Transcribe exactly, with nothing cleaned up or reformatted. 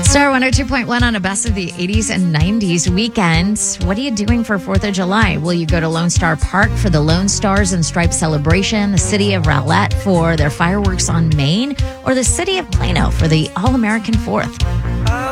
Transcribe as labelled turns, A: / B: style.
A: Star one oh two point one on a best of the eighties and nineties weekends. What are you doing for fourth of July? Will you go to Lone Star Park for the Lone Stars and Stripes celebration, the city of Rowlett for their fireworks on Main, or the city of Plano for the All-American fourth?